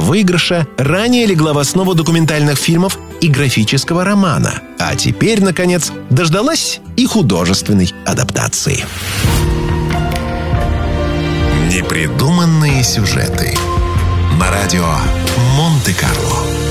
выигрыша ранее легла в основу документальных фильмов и графического романа, а теперь, наконец, дождалась и художественной адаптации. Непридуманные сюжеты на радио Монте-Карло.